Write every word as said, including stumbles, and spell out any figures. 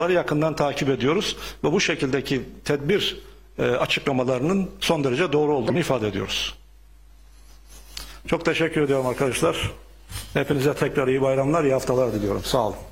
yakından takip ediyoruz ve bu şekildeki tedbir e, açıklamalarının son derece doğru olduğunu ifade ediyoruz. Çok teşekkür ediyorum arkadaşlar. Hepinize tekrar iyi bayramlar, iyi haftalar diliyorum. Sağ olun.